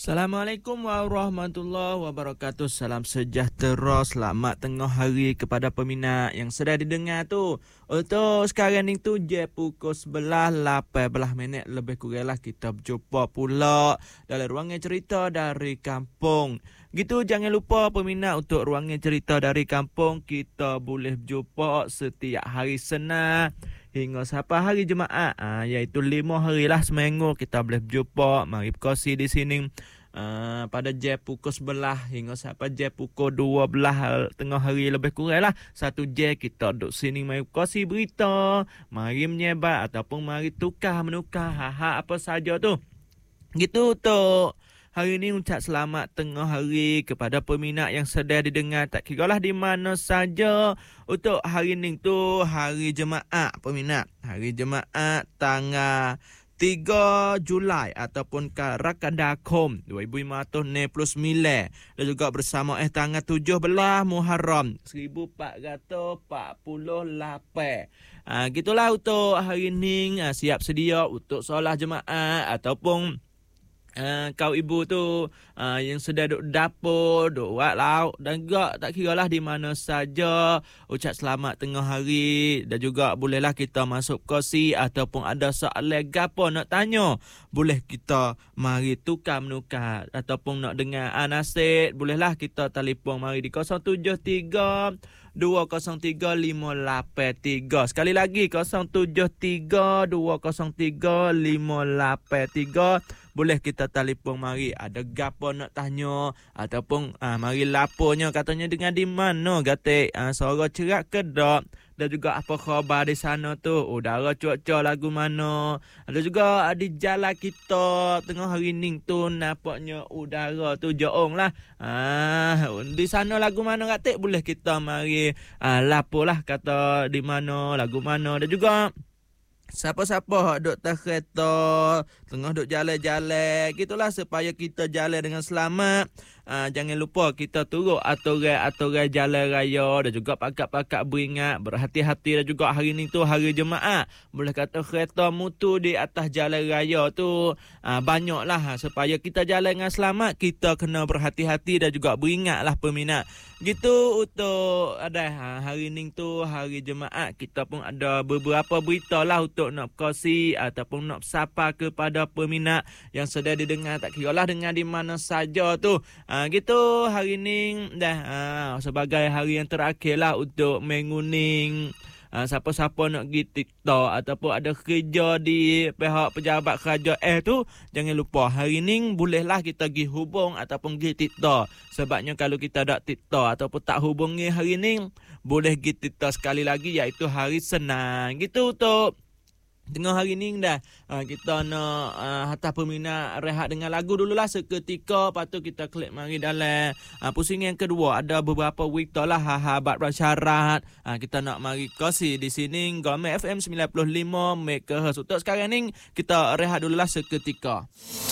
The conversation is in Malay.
Assalamualaikum warahmatullahi wabarakatuh. Salam sejahtera, selamat tengah hari kepada peminat yang sedang didengar tu. Untuk sekarang ni tu je pukul 11:18 lebih kuranglah kita berjumpa pula dalam ruangan cerita dari kampung. Gitu, jangan lupa peminat, untuk ruangan cerita dari kampung kita boleh berjumpa setiap hari Senin hingga sampai hari Jumaat, iaitu 5 hari lah seminggu kita boleh berjumpa. Mari berkongsi di sini pada jam pukul 11 hingga sampai jam pukul 12 tengah hari lebih kurang lah. Satu jam kita duduk sini mari berkongsi berita, mari menyebar ataupun mari menukar hal-hal apa saja tu. Gitu tu. Hari ini ucap selamat tengah hari kepada peminat yang sedang didengar, tak kiralah di mana saja. Untuk hari ini tu hari Jumaat peminat. Hari Jumaat tanggal 3 Julai ataupun Rakadakum 2569 dan juga bersama tanggal 17 Muharram 1448. Gitulah untuk hari ini. Siap sedia untuk solat Jumaat ataupun kau ibu tu yang sedang duduk dapur, duduk buat lauk dan juga tak kiralah di mana saja, ucap selamat tengah hari. Dan juga bolehlah kita masuk kongsi ataupun ada soalan gapo nak tanya, boleh kita mari tukar menukar ataupun nak dengar nasihat, bolehlah kita telefon mari di 073 203-583. Sekali lagi 073-203-583. Boleh kita telefon mari, ada gapo nak tanya ataupun mari lapornya, katanya dengan di mana gatik, suara cerak ke dak, dan juga apa khabar di sana tu, udara cuaca lagu mana. Ada juga di jalan kita tengah hari ni tu nampaknya udara tu jeong lah. Di sana lagu mana gatik, boleh kita mari lapor lah, kata di mana lagu mana. Dan juga siapa-siapa duk tak kereta, tengah duk jalan-jalan, gitulah supaya kita jalan dengan selamat. Jangan lupa kita turut aturan jalan raya dan juga pakat-pakat beringat, berhati-hati. Dan juga hari ni tu hari Jumaat, boleh kata kereta mutu di atas jalan raya tu banyaklah. Supaya kita jalan dengan selamat, kita kena berhati-hati dan juga beringatlah peminat. Gitu untuk hari ni tu hari Jumaat, kita pun ada beberapa berita lah untuk nak kongsi ataupun nak sapa kepada peminat yang sedang didengar, tak kiralah dengar di mana saja tu. Gitu hari ni dah sebagai hari yang terakhir lah untuk minggu ni. Siapa-siapa nak pergi TikTok ataupun ada kerja di pihak pejabat kerajaan tu, jangan lupa hari ni bolehlah kita pergi hubung ataupun pergi TikTok. Sebabnya kalau kita ada TikTok ataupun tak hubungi hari ni, boleh pergi TikTok sekali lagi, iaitu hari Senin. Gitu tu. Tengah hari ni dah kita nak hantar peminat rehat dengan lagu dululah seketika. Lepas tu kita klik mari dalam pusing yang kedua. Ada beberapa berita lah habat bersyarat. Kita nak mari kongsi di sini Gome FM 95 MHz. Untuk sekarang ni kita rehat dululah seketika.